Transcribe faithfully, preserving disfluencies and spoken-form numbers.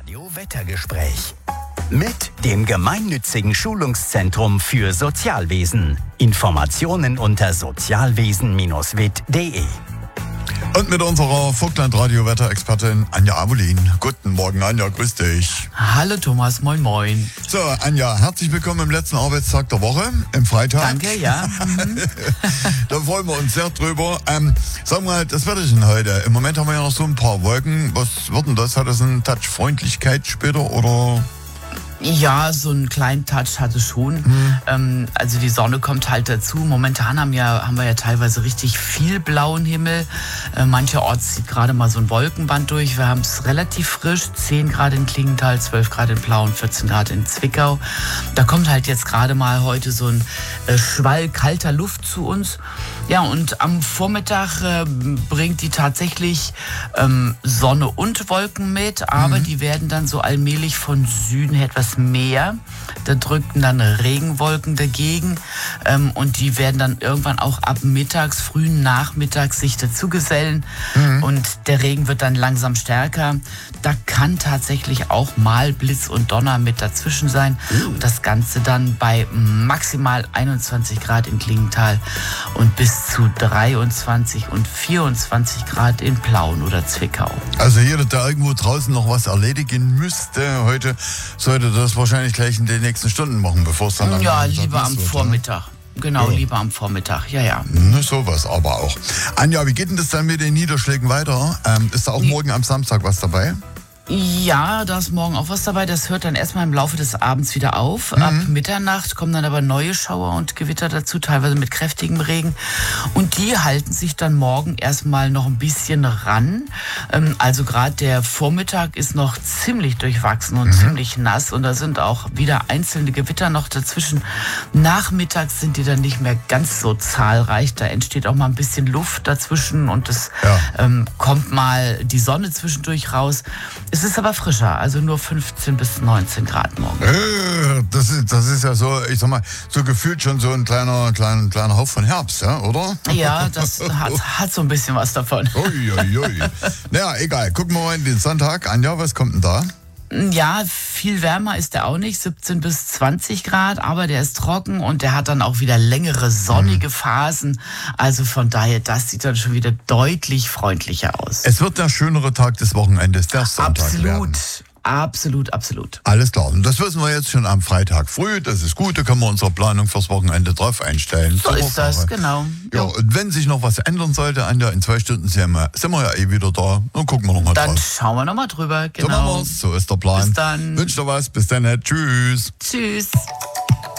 Radio Wettergespräch mit dem gemeinnützigen Schulungszentrum für Sozialwesen. Informationen unter sozialwesen Bindestrich wit punkt de. Und mit unserer Vogtland-Radio-Wetterexpertin Anja Avolin. Guten Morgen, Anja, grüß dich. Hallo Thomas, moin moin. So, Anja, herzlich willkommen im letzten Arbeitstag der Woche, im Freitag. Danke, ja. Mhm. Da freuen wir uns sehr drüber. Ähm, sag mal, das Wetterchen heute. Im Moment haben wir ja noch so ein paar Wolken. Was wird denn das? Hat das einen Touch Freundlichkeit später oder... Ja, so einen kleinen Touch hat es schon. Mhm. Ähm, also die Sonne kommt halt dazu. Momentan haben, ja, haben wir ja teilweise richtig viel blauen Himmel. Äh, mancherorts zieht gerade mal so ein Wolkenband durch. Wir haben es relativ frisch. zehn Grad in Klingenthal, zwölf Grad in Plauen, vierzehn Grad in Zwickau. Da kommt halt jetzt gerade mal heute so ein äh, Schwall kalter Luft zu uns. Ja, und am Vormittag äh, bringt die tatsächlich ähm, Sonne und Wolken mit. Aber mhm. die werden dann so allmählich von Süden her etwas mehr. Da drückten dann Regenwolken dagegen ähm, und die werden dann irgendwann auch ab mittags, frühen Nachmittags sich dazugesellen mhm. und der Regen wird dann langsam stärker. Da kann tatsächlich auch mal Blitz und Donner mit dazwischen sein. Mhm. Und das Ganze dann bei maximal einundzwanzig Grad in Klingenthal und bis zu dreiundzwanzig und vierundzwanzig Grad in Plauen oder Zwickau. Also jeder, der irgendwo draußen noch was erledigen müsste heute, sollte das wahrscheinlich gleich in den nächsten Stunden machen, bevor es dann am Ja, lieber am wird, Vormittag. Oder? Genau, ja. lieber am Vormittag, ja, ja. Ne, sowas aber auch. Anja, wie geht denn das dann mit den Niederschlägen weiter? Ähm, ist da auch morgen am Samstag was dabei? Ja, da ist morgen auch was dabei. Das hört dann erstmal im Laufe des Abends wieder auf. Mhm. Ab Mitternacht kommen dann aber neue Schauer und Gewitter dazu, teilweise mit kräftigem Regen. Und die halten sich dann morgen erstmal noch ein bisschen ran. Also gerade der Vormittag ist noch ziemlich durchwachsen und mhm. ziemlich nass. Und da sind auch wieder einzelne Gewitter noch dazwischen. Nachmittags sind die dann nicht mehr ganz so zahlreich. Da entsteht auch mal ein bisschen Luft dazwischen und es ja. ähm, kommt mal die Sonne zwischendurch raus. Es ist aber frischer, also nur fünfzehn bis neunzehn Grad morgen. Äh, das ist, das ist ja so, ich sag mal, so gefühlt schon so ein kleiner, kleiner, kleiner Hauch von Herbst, ja, oder? Ja, das hat, hat so ein bisschen was davon. Uiuiui. Ui. Naja, egal. Gucken wir mal in den Sonntag. Anja, was kommt denn da? Ja, viel wärmer ist der auch nicht, siebzehn bis zwanzig Grad, aber der ist trocken und der hat dann auch wieder längere sonnige Phasen. Also von daher, das sieht dann schon wieder deutlich freundlicher aus. Es wird der schönere Tag des Wochenendes, der Sonntag Absolut. werden. Absolut, absolut. Alles klar. Und das wissen wir jetzt schon am Freitag früh. Das ist gut, da können wir unsere Planung fürs Wochenende drauf einstellen. So ist das, genau. Ja, und wenn sich noch was ändern sollte, Anja, in zwei Stunden sind wir, sind wir ja eh wieder da. Dann gucken wir nochmal drauf. Dann schauen wir nochmal drüber, genau. So machen wir's. So ist der Plan. Bis dann. Wünsch dir was. Bis dann. Tschüss. Tschüss.